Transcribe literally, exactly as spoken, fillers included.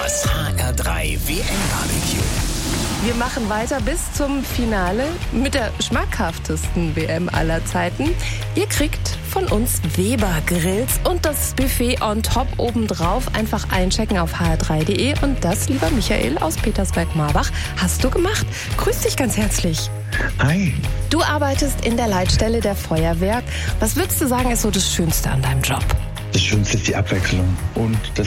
Das H R drei W M-Barbecue. Wir machen weiter bis zum Finale mit der schmackhaftesten W M aller Zeiten. Ihr kriegt von uns Weber-Grills und das Buffet on top obendrauf. Einfach einchecken auf h r drei punkt d e. Und das, lieber Michael aus Petersberg-Marbach, hast du gemacht. Grüß dich ganz herzlich. Hi. Du arbeitest in der Leitstelle der Feuerwehr. Was würdest du sagen, ist so das Schönste an deinem Job? Das Schönste ist die Abwechslung und das